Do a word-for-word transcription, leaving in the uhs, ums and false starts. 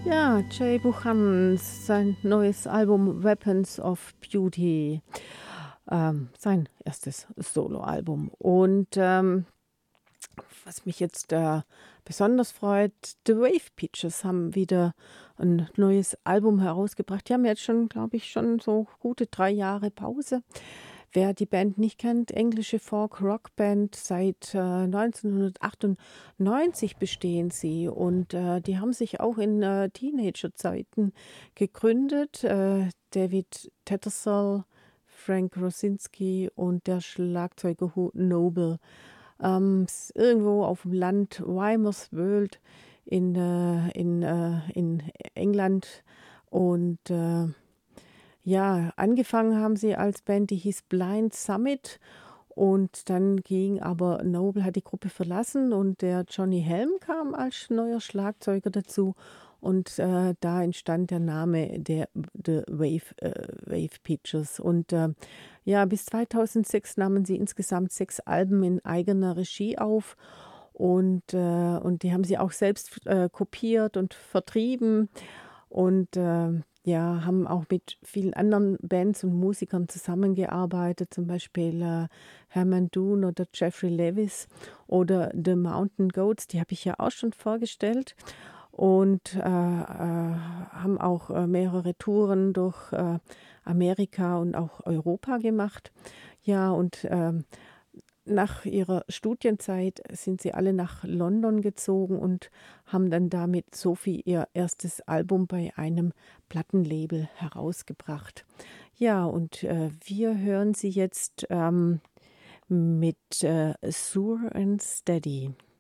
Ja, Jay Buchanan, sein neues Album „Weapons of Beauty", ähm, sein erstes Soloalbum. Und, ähm, was mich jetzt, äh, besonders freut, The Wave Peaches haben wieder ein neues Album herausgebracht. Die haben jetzt schon, glaube ich, schon so gute drei Jahre Pause. Wer die Band nicht kennt, englische Folk-Rock-Band, seit, äh, neunzehnhundertachtundneunzig bestehen sie und, äh, die haben sich auch in, äh, Teenagerzeiten gegründet. Äh, David Tattersall, Frank Rosinski und der Schlagzeuger Hu Noble. Ähm, s irgendwo auf dem Land Wymers World in, äh in, äh in England und, äh ja, angefangen haben sie als Band, die hieß Blind Summit und dann ging aber Noble hat die Gruppe verlassen und der Johnny Helm kam als neuer Schlagzeuger dazu und, äh, da entstand der Name der The Wave äh, Wave Pictures und, äh, ja, bis zweitausendsechs nahmen sie insgesamt sechs Alben in eigener Regie auf und, äh und die haben sie auch selbst, äh, kopiert und vertrieben und, äh, ja, haben auch mit vielen anderen Bands und Musikern zusammengearbeitet, zum Beispiel, äh, Herman Dunn oder Jeffrey Lewis oder The Mountain Goats, die habe ich ja auch schon vorgestellt und, äh, äh, haben auch, äh, mehrere Touren durch, äh, Amerika und auch Europa gemacht. Ja, und, ähm nach ihrer Studienzeit sind sie alle nach London gezogen und haben dann damit Sophie ihr erstes Album bei einem Plattenlabel herausgebracht. Ja, und, äh, wir hören sie jetzt, ähm, mit, äh, „Sure and Steady".